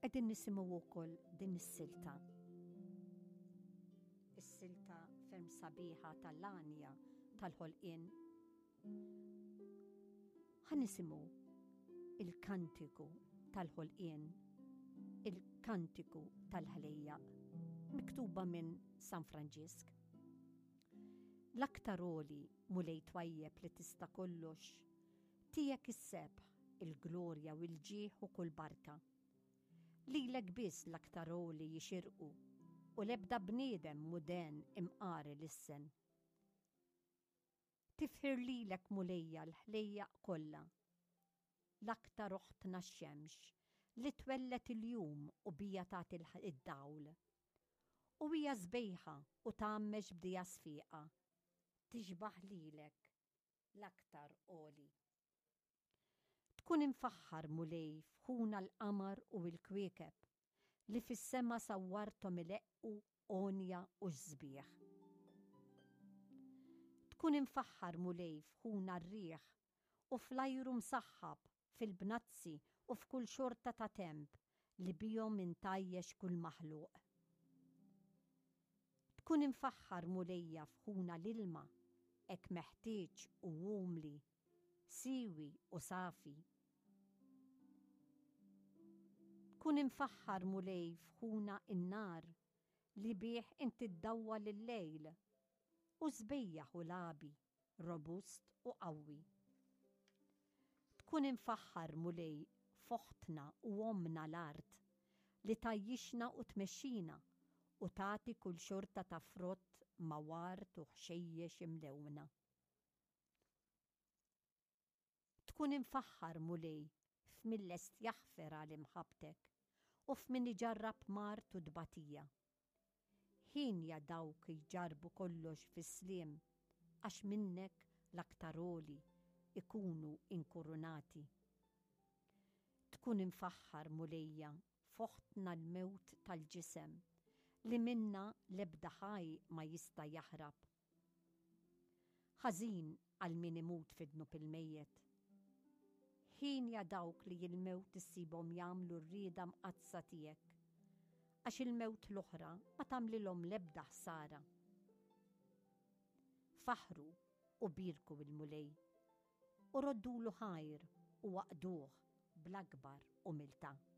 Qegħdin nisimgħu wkoll din is-silta. Is-silta ferm sabiħa tal-Anja tal-ħolqien. Ħanisimgħu il-kantiku tal-ħolqien, il-kantiku tal-ħlejjaq, miktuba minn San Franġisk. L-aktar għoli mulej twajjeb li tista' kollox, tiegħek is-sebħ, il-glorja u l-ġieħ u kull barka. Lilek biss l-aktar għoli jixirqu u l-ebda bniedem muden imqari l-issen. Tifħir lilek mulejja l-ħlejjaq kollha, l-aktar oħtna x-xemx li twellet il-jum u bija tagħti id-dawl. U hija żbejħa u tagħmmex bdija sfiqa, tixbaħ lilek l-aktar għoli. Tkun infaħħar mulej fħuna l-qamar u l-kwiekeb li fis-sema sawwarthom ileqqu onja u żbieħ. Tkun infaħħar mulej fħuna r-riħ u fl-ajru msaħħab fil-bnazzi u f'kull xorta ta' temp li bihom intajjex kull maħluq. Tkun infaħħar mulejja fħuna l-ilma hekk meħtieġ u wumli, siwi u safi. Tkun infaħħar mulej fħuna in-nar li bih inti ddawwa lil-lejl u żbejjaħ u labi, robust u qawwi. Tkun infaħħar mulej foħtna u omna l-art li tajjixna u tmexxina u tagħti kull xorta ta' frott mawart u ħxejjex imlewna. Tkun infaħħar mulej f'millest jaħfer għal imħabtek u f'min iġarrab mart u dbatija. Ħin ja dawk jġarbu kollox fis-sliem għax minnek l-aktar għoli ikunu inkurunati. Tkun infaħħar mulejja foħtna l-mewt tal-ġisem li minna l-ebda ħaj ma jista' jaħrab. Ħażin għal min imut fidnu pil-mejjet. Ħin ja dawk li il-mewt issibhom jagħmlu r-rieda mqazza tiegħek għax il-mewt l-oħra ma tagħmlilhom l-ebda ħsara. Faħru u birku il-mulej u roddulu ħajr u waqduh bl-akbar umiltà.